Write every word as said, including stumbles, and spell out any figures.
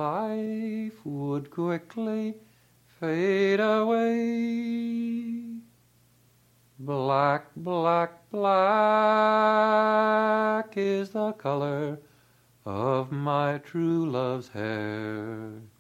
life would quickly fade away. Black, black, black is the color of my true love's hair.